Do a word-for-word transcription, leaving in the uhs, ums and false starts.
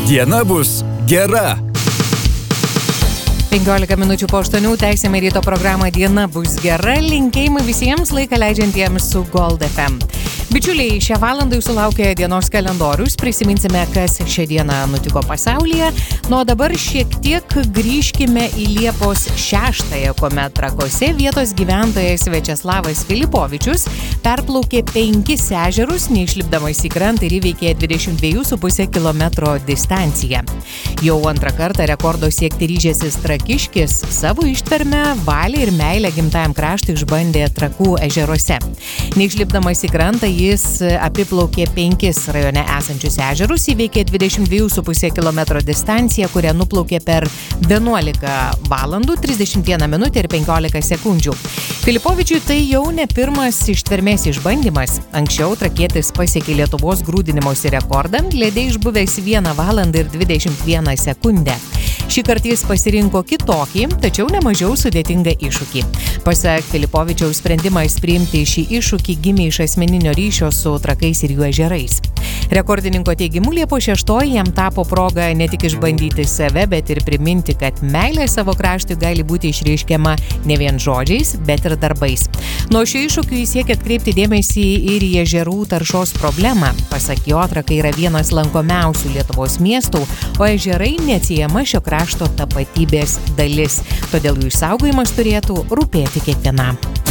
Diena bus gera. penkiolika minučių po aštuonių tęsime ryto programą Diena bus gera. Linkėjimai visiems laiką leidžiantiems su Gold F M. Bičiuliai, šią valandą jūsų laukia dienos kalendorius. Prisiminsime, kas šią dieną nutiko pasaulyje. Nu, o dabar šiek tiek grįžkime į Liepos šeštąją, kuomet Trakuose vietos gyventojas Viačeslavas Filipovičius perplaukė penkis ežerus, neišlipdamas į krantą ir įveikė dvidešimt dviejų su puse kilometro distanciją. Jau antrą kartą rekordo siekti ryžęsis trakiškis savo ištvermę, valią ir meilę gimtajam kraštui išbandė Trakų ežeruose. Neišlipdamas į krantą, jis apiplaukė penkis rajone esančius ežerus, įveikė dvidešimt dviejų su puse kilometro distanciją, kurią nuplaukė per vienuolika valandų, trisdešimt vieną minutę ir penkiolika sekundžių. Filipovičiui tai jau ne pirmas ištvermės išbandymas. Anksčiau trakietis pasiekė Lietuvos grūdinimosi rekordą, lede išbuvęs vieną valandą ir dvidešimt vieną sekundę. Šį kartą jis pasirinko kitokį, tačiau nemažiau sudėtingą iššūkį. Pasak Filipovičiaus, sprendimas priimti šį iššūkį gimė iš asmeninio ryšio su Trakais ir jų ežerais. Rekordininko teigimu, Liepos šeštoji jam tapo proga ne tik išbandyti save, bet ir priminti, kad meilė savo kraštui gali būti išreiškiama ne vien žodžiais, bet ir darbais. Nuo šio iššūkių jis siekia atkreipti dėmesį ir į ežerų taršos problemą. Pasak jo, Trakai yra vienas lankomiausių Lietuvos miestų, o ežerai neatsiejama šio krašto tapatybės dalis. Todėl jų išsaugojimas turėtų rūpėti kiekvienam.